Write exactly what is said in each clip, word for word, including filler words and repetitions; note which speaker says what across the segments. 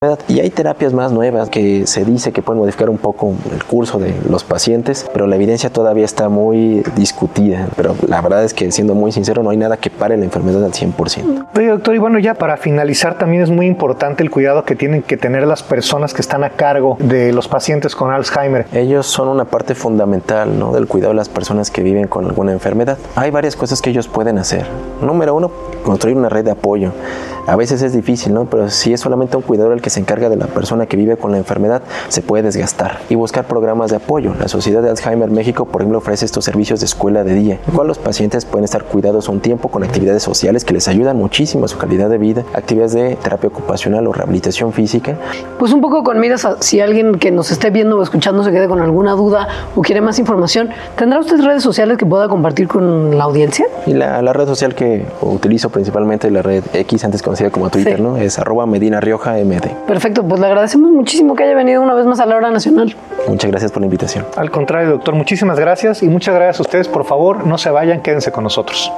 Speaker 1: Y hay terapias más nuevas que se dice que pueden modificar un poco el curso de los pacientes, pero la evidencia todavía está muy discutida. Pero la verdad es que, siendo muy sincero, no hay nada que pare la enfermedad al cien por ciento.
Speaker 2: Oye, doctor, y bueno, ya para finalizar, también es muy importante el cuidado que tienen que tener las personas que están a cargo de los pacientes con Alzheimer.
Speaker 1: Ellos son una parte fundamental, ¿no?, del cuidado de las personas que viven con alguna enfermedad. Hay varias cosas que ellos pueden hacer. Número uno, construir una red de apoyo. A veces es difícil, ¿no?, pero si es solamente un cuidador el que se encarga de la persona que vive con la enfermedad, se puede desgastar. Y buscar programas de apoyo. La Sociedad de Alzheimer México, por ejemplo, ofrece estos servicios de escuela de día, en el cual los pacientes pueden estar cuidados un tiempo con actividades sociales que les ayudan muchísimo a su calidad de vida, actividades de terapia ocupacional o rehabilitación física.
Speaker 3: Pues un poco con miras a si alguien que nos esté viendo o escuchando se quede con alguna duda o quiere más información, ¿tendrá usted redes sociales que pueda compartir con la audiencia?
Speaker 1: Y la, la red social que utilizo principalmente es la red X, antes conocida como Twitter, sí, ¿no? Es arroba Medina Rioja M D.
Speaker 3: Perfecto, pues le agradecemos muchísimo que haya venido una vez más a la Hora Nacional.
Speaker 1: Muchas gracias por la invitación.
Speaker 2: Al contrario, doctor, muchísimas gracias y muchas gracias a ustedes. Por favor, no se vayan, quédense con nosotros.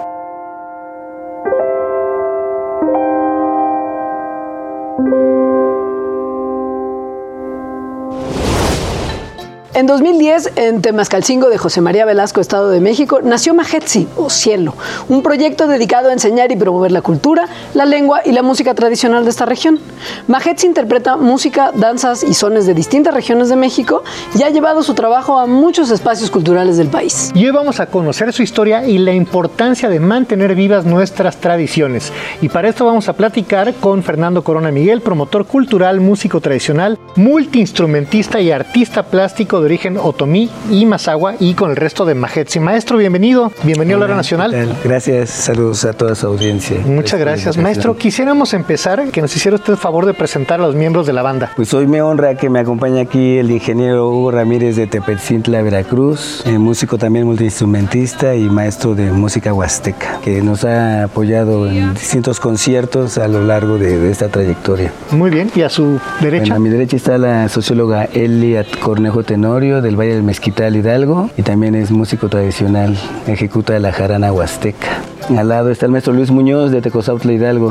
Speaker 3: En dos mil diez, en Temascalcingo de José María Velasco, Estado de México, nació Majetsi, o Cielo, un proyecto dedicado a enseñar y promover la cultura, la lengua y la música tradicional de esta región. Majetsi interpreta música, danzas y sones de distintas regiones de México y ha llevado su trabajo a muchos espacios culturales del país.
Speaker 2: Y hoy vamos a conocer su historia y la importancia de mantener vivas nuestras tradiciones. Y para esto vamos a platicar con Fernando Corona Miguel, promotor cultural, músico tradicional, multiinstrumentista y artista plástico de origen otomí y mazahua, y con el resto de Majetsi. Maestro, bienvenido, bienvenido Hola, a la Hora Nacional.
Speaker 4: Gracias, saludos a toda su audiencia.
Speaker 2: Muchas gracias, maestro. Quisiéramos empezar, que nos hiciera usted el favor de presentar a los miembros de la banda.
Speaker 4: Pues hoy me honra que me acompañe aquí el ingeniero Hugo Ramírez de Tepetzintla, Veracruz, eh, músico también multiinstrumentista y maestro de música huasteca, que nos ha apoyado en distintos conciertos a lo largo de, de esta trayectoria.
Speaker 2: Muy bien, y a su derecha.
Speaker 4: Bueno, a mi derecha está la socióloga Elia Cornejo Tenorio, del Valle del Mezquital, Hidalgo, y también es músico tradicional, ejecuta la jarana huasteca. Al lado está el maestro Luis Muñoz de Tecozautla, Hidalgo,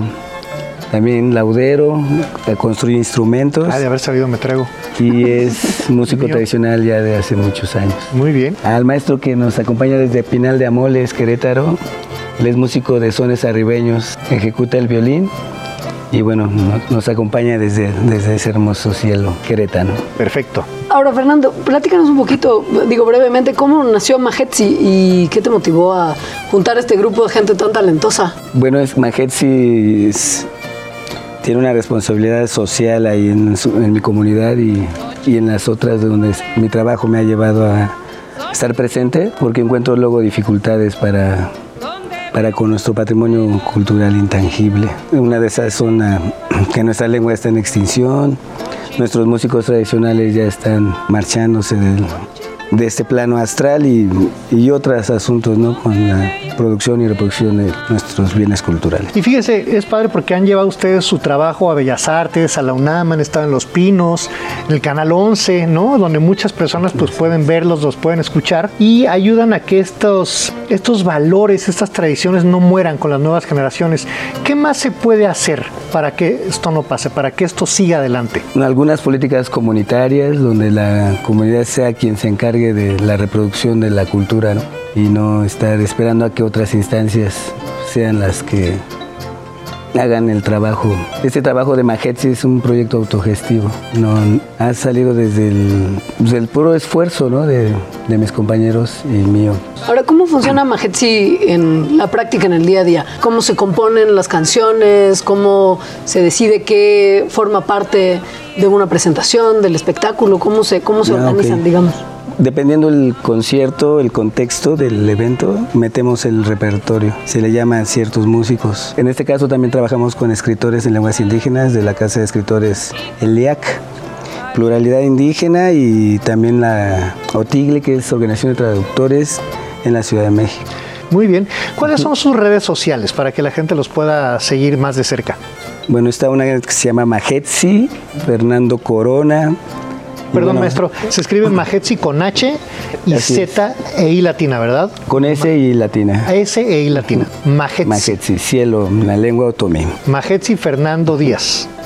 Speaker 4: también laudero, construye instrumentos.
Speaker 2: Ah, de haber sabido me traigo.
Speaker 4: Y es músico tradicional ya de hace muchos años.
Speaker 2: Muy bien.
Speaker 4: Al maestro que nos acompaña desde Pinal de Amoles, Querétaro, él es músico de sones arribeños, ejecuta el violín. Y bueno, nos acompaña desde, desde ese hermoso cielo queretano.
Speaker 2: Perfecto.
Speaker 3: Ahora, Fernando, platícanos un poquito, digo brevemente, ¿cómo nació Majetsi y qué te motivó a juntar este grupo de gente tan talentosa?
Speaker 4: Bueno, es, Majetsi es, tiene una responsabilidad social ahí en, su, en mi comunidad y, y en las otras donde mi trabajo me ha llevado a estar presente, porque encuentro luego dificultades para... para con nuestro patrimonio cultural intangible. Una de esas son uh, que nuestra lengua está en extinción, nuestros músicos tradicionales ya están marchándose del, de este plano astral y, y otros asuntos, ¿no?, con la producción y reproducción de nuestros bienes culturales.
Speaker 2: Y fíjense, es padre porque han llevado ustedes su trabajo a Bellas Artes, a la UNAM, han estado en Los Pinos, en el Canal once, ¿no?, donde muchas personas pues pueden verlos, los pueden escuchar y ayudan a que estos, estos valores, estas tradiciones no mueran con las nuevas generaciones. ¿Qué más se puede hacer para que esto no pase, para que esto siga adelante?
Speaker 4: Algunas políticas comunitarias donde la comunidad sea quien se encargue de la reproducción de la cultura, ¿no?, y no estar esperando a que otras instancias sean las que hagan el trabajo. Este trabajo de Majetsi es un proyecto autogestivo, no ha salido desde el, desde el puro esfuerzo, ¿no?, de, de mis compañeros y mío.
Speaker 3: Ahora, ¿cómo funciona Majetsi en la práctica, en el día a día? ¿Cómo se componen las canciones? ¿Cómo se decide qué forma parte de una presentación, del espectáculo? ¿Cómo se, cómo se ah, organizan, okay. digamos?
Speaker 4: Dependiendo del concierto, el contexto del evento, metemos el repertorio. Se le llama a ciertos músicos. En este caso también trabajamos con escritores en lenguas indígenas de la Casa de Escritores El I A C, Pluralidad Indígena, y también la OTIGLE, que es Organización de Traductores en la Ciudad de México.
Speaker 2: Muy bien. ¿Cuáles son sus redes sociales para que la gente los pueda seguir más de cerca?
Speaker 4: Bueno, está una que se llama Majetsi, Fernando Corona.
Speaker 2: Perdón, bueno, maestro, se escribe Majetsi con H y Z e I latina, ¿verdad?
Speaker 4: Con S y latina.
Speaker 2: S e I latina. Majetsi.
Speaker 4: Majetsi, cielo, la lengua otomí.
Speaker 2: Majetsi Fernando Díaz.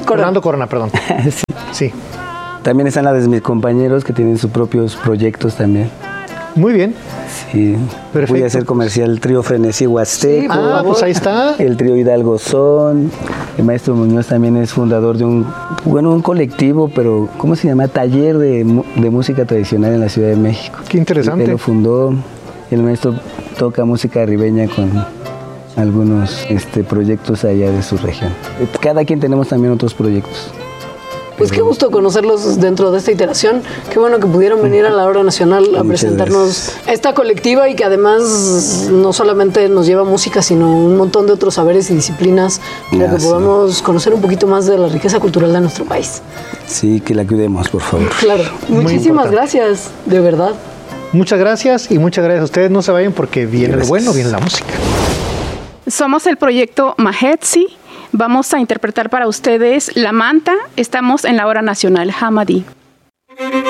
Speaker 3: Corona.
Speaker 2: Fernando Corona, perdón.
Speaker 4: Sí.
Speaker 2: Sí.
Speaker 4: También están las de mis compañeros que tienen sus propios proyectos también.
Speaker 2: Muy bien.
Speaker 4: Sí.
Speaker 2: Perfecto.
Speaker 4: Voy a hacer comercial el trío Frenesí Huasteco.
Speaker 3: Sí, por
Speaker 2: Ah,
Speaker 3: favor.
Speaker 2: pues ahí está.
Speaker 4: El trío Hidalgo Son. El maestro Muñoz también es fundador de un, bueno, un colectivo, pero ¿cómo se llama? Taller de, mu- de música tradicional en la Ciudad de México.
Speaker 2: Qué interesante.
Speaker 4: Él lo fundó. El maestro toca música ribeña con algunos este, proyectos allá de su región. Cada quien tenemos también otros proyectos.
Speaker 3: Pues qué gusto conocerlos dentro de esta iteración. Qué bueno que pudieron venir a la Hora Nacional a
Speaker 4: Muchas
Speaker 3: presentarnos esta colectiva y que además no solamente nos lleva música, sino un montón de otros saberes y disciplinas para
Speaker 4: Ah,
Speaker 3: que
Speaker 4: sí.
Speaker 3: podamos conocer un poquito más de la riqueza cultural de nuestro país.
Speaker 4: Sí, que la cuidemos, por favor.
Speaker 3: Claro.
Speaker 2: Muy
Speaker 3: Muchísimas
Speaker 2: importante.
Speaker 3: gracias, de verdad.
Speaker 2: Muchas gracias y muchas gracias a ustedes. No se vayan porque viene
Speaker 4: Gracias.
Speaker 2: lo bueno, viene la música.
Speaker 5: Somos el proyecto Mahetsi. Vamos a interpretar para ustedes La Manta. Estamos en la Hora Nacional Hamadí.